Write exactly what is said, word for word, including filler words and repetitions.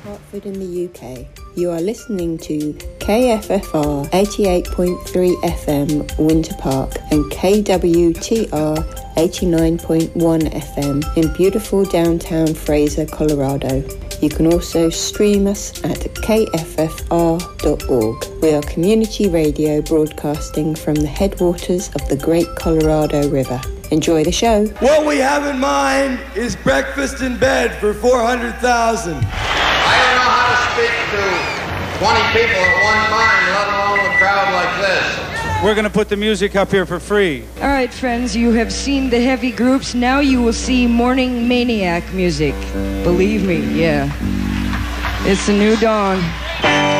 Hartford in the U K. You are listening to K F F R eighty-eight point three F M Winter Park and K W T R eighty-nine point one F M in beautiful downtown Fraser, Colorado. You can also stream us at K F F R dot org. We are community radio broadcasting from the headwaters of the Great Colorado River. Enjoy the show. What we have in mind is breakfast in bed for four hundred thousand. I don't know how to speak to twenty people at one time, let alone a crowd like this. We're going to put the music up here for free. All right, friends, you have seen the heavy groups. Now you will see Morning Maniac music. Believe me, yeah. It's a new dawn.